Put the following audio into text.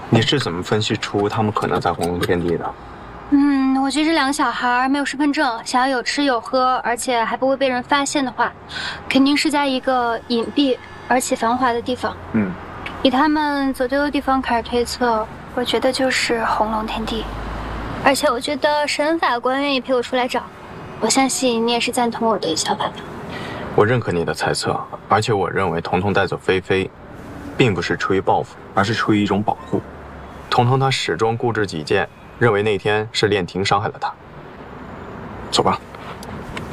你是怎么分析出他们可能在红龙天地的？ 我觉得这两个小孩没有身份证，想要有吃有喝，而且还不会被人发现的话，肯定是在一个隐蔽而且繁华的地方。以他们走丢的地方开始推测，我觉得就是红龙天地。而且我觉得审法官愿意陪我出来找，我相信你也是赞同我的想法的。 我认可你的猜测，而且我认为彤彤带走菲菲，并不是出于报复，而是出于一种保护。彤彤她始终固执己见，认为那天是练婷伤害了她。走吧。